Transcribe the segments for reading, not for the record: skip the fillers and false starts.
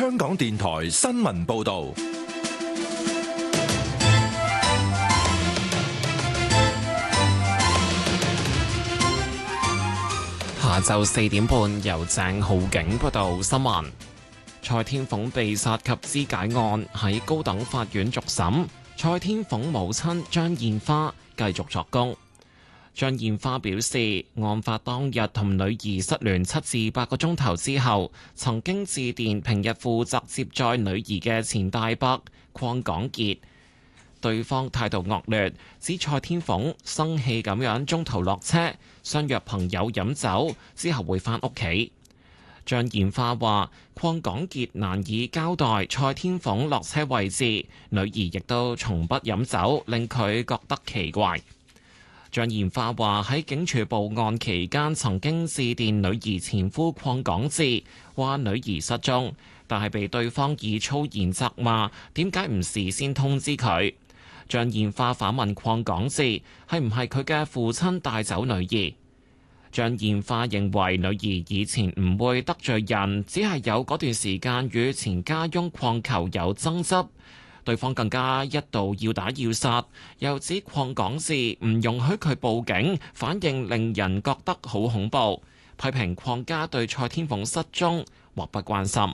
香港電台新聞報道。 下晝4點半，由鄭浩景報道新聞。蔡天鳳被殺及肢解案喺高等法院續審，蔡天鳳母親張燕花繼續作供。張燕花表示，案發當日同女兒失聯7至8個鐘頭之後，曾經致電平日負責接載女兒嘅前大伯鄺港傑，對方態度惡劣，指蔡天鳳生氣咁樣中途落車，相約朋友飲酒之後會返屋企。張燕花話：鄺港傑難以交代蔡天鳳落車位置，女兒亦都從不飲酒，令佢覺得奇怪。張燕花話喺警署報案期間，曾經致電女兒前夫鄺港智，話女兒失蹤，但係被對方以粗言責罵，點解唔事先通知佢？張燕花反問鄺港智係唔係佢嘅父親帶走女兒？張燕花認為女兒以前唔會得罪人，只係有嗰段時間與前家翁鄺球有爭執，對方更加一度要打要殺，又指鄺港智唔容許佢報警，反應令人覺得好恐怖，批評鄺家對蔡天鳳失蹤漠不關心。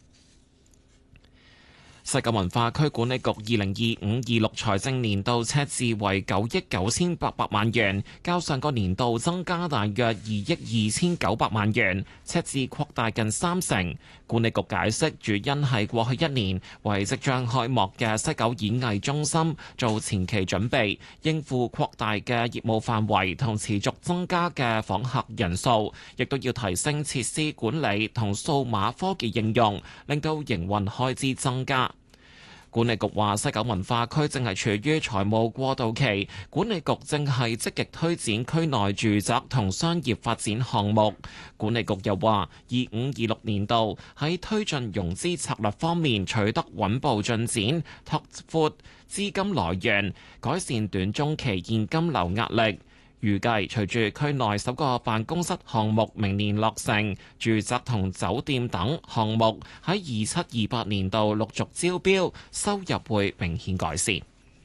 西九文化區管理局2025-26財政年度赤字為9億9800萬元，較上個年度增加大約2億2900萬元，赤字擴大近30%。管理局解釋，主因係過去一年為即將開幕嘅西九演藝中心做前期準備，應付擴大嘅業務範圍同持續增加嘅訪客人數，亦都要提升設施管理同數碼科技應用，令到營運開支增加。管理局話，西九文化區正係處於財務過渡期，管理局正係積極推展區內住宅同商業發展項目。管理局又話，25-26年度喺推進融資策略方面取得穩步進展，拓闊資金來源，改善短中期現金流壓力。預計隨住區內首個辦公室項目明年落成，住宅同酒店等項目喺27-28年度陸續招標，收入會明顯改善。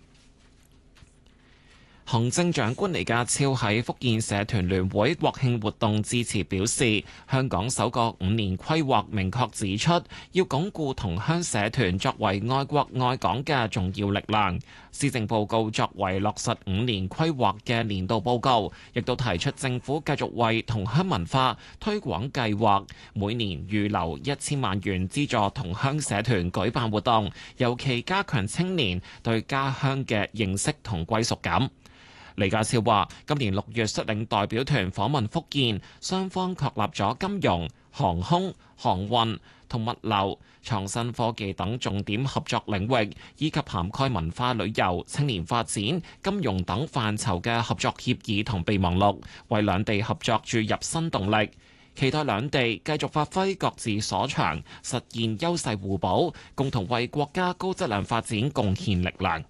行政長官李家超喺福建社團聯會國慶活動致辭表示，香港首個5年規劃明確指出，要鞏固同鄉社團作為愛國愛港嘅重要力量。施政報告作為落實5年規劃嘅年度報告，亦都提出政府繼續為同鄉文化推廣計劃，每年預留1000萬元資助同鄉社團舉辦活動，尤其加強青年對家鄉嘅認識同歸屬感。李家超話：今年6月率領代表團訪問福建，雙方確立咗金融、航空、航運同物流、創新科技等重點合作領域，以及涵蓋文化旅遊、青年發展、金融等範疇嘅合作協議同備忘錄，為兩地合作注入新動力。期待兩地繼續發揮各自所長，實現優勢互補，共同為國家高質量發展貢獻力量。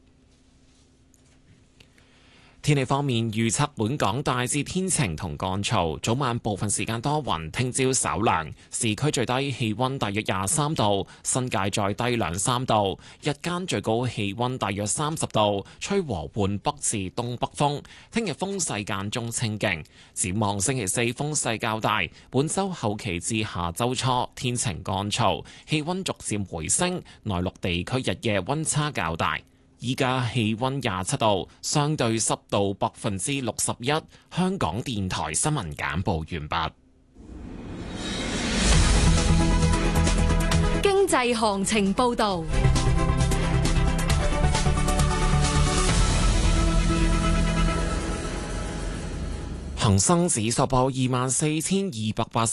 天氣方面，預測本港大致天晴同乾燥，早晚部分時間多雲，聽朝稍涼，市區最低氣溫大約23度，新界再低2-3度，日間最高氣溫大約30度，吹和緩北至東北風，聽日風勢間中清勁。展望星期四風勢較大，本週後期至下週初天晴乾燥，氣溫逐漸回升，內陸地區日夜溫差較大。依家氣溫27度，相對濕度61%。香港電台新聞簡報完畢。 經濟行情報道。 恒生指數報24,280